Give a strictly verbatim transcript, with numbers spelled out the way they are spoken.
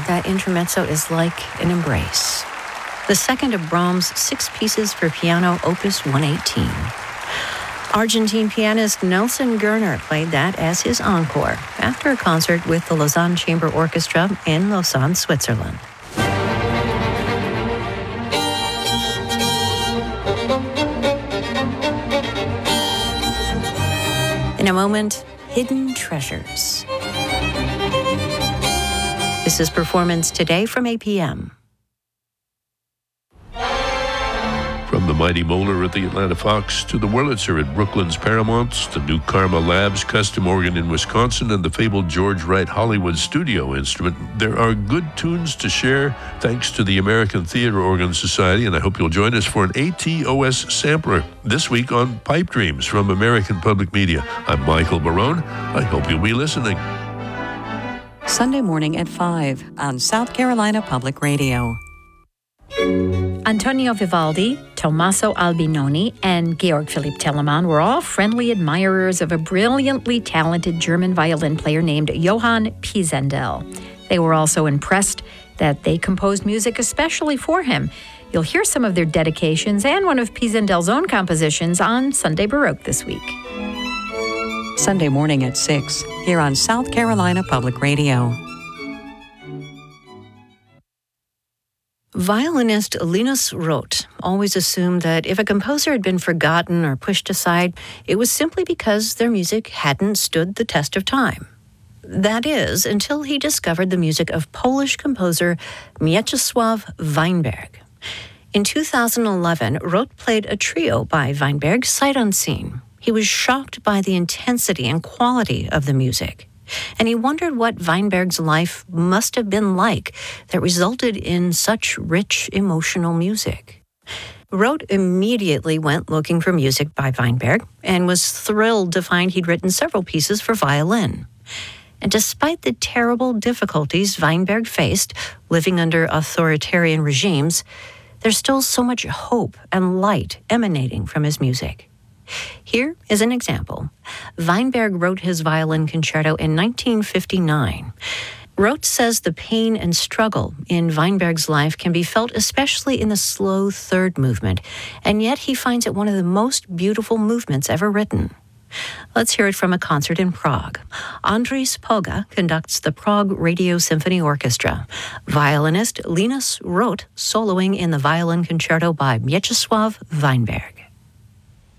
that intermezzo is like an embrace. The second of Brahms' six pieces for piano, Opus one eighteen. Argentine pianist Nelson Gerner played that as his encore after a concert with the Lausanne Chamber Orchestra in Lausanne, Switzerland. In a moment, Hidden Treasures. This is Performance Today from A P M. From the mighty Moeller at the Atlanta Fox to the Wurlitzer at Brooklyn's Paramount, the new Karma Labs custom organ in Wisconsin, and the fabled George Wright Hollywood studio instrument, there are good tunes to share thanks to the American Theater Organ Society, and I hope you'll join us for an A T O S sampler this week on Pipe Dreams from American Public Media. I'm Michael Barone. I hope you'll be listening. Sunday morning at five on South Carolina Public Radio. Antonio Vivaldi, Tommaso Albinoni, and Georg Philipp Telemann were all friendly admirers of a brilliantly talented German violin player named Johann Pisendel. They were also impressed that they composed music especially for him. You'll hear some of their dedications and one of Pisendel's own compositions on Sunday Baroque this week. Sunday morning at six, here on South Carolina Public Radio. Violinist Linus Roth always assumed that if a composer had been forgotten or pushed aside, it was simply because their music hadn't stood the test of time. That is, until he discovered the music of Polish composer Mieczysław Weinberg. In two thousand eleven, Roth played a trio by Weinberg sight unseen. He was shocked by the intensity and quality of the music, and he wondered what Weinberg's life must have been like that resulted in such rich emotional music. Roth immediately went looking for music by Weinberg and was thrilled to find he'd written several pieces for violin. And despite the terrible difficulties Weinberg faced living under authoritarian regimes, there's still so much hope and light emanating from his music. Here is an example. Weinberg wrote his violin concerto in nineteen fifty-nine. Roth says the pain and struggle in Weinberg's life can be felt especially in the slow third movement, and yet he finds it one of the most beautiful movements ever written. Let's hear it from a concert in Prague. Andris Poga conducts the Prague Radio Symphony Orchestra. Violinist Linus Roth soloing in the violin concerto by Mieczysław Weinberg.